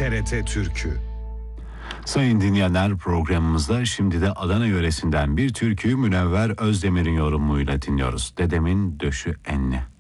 TRT Türkü. Sayın dinleyenler, programımızda şimdi de Adana yöresinden bir türküyü Münevver Özdemir'in yorumuyla dinliyoruz. Dedemin döşü enni.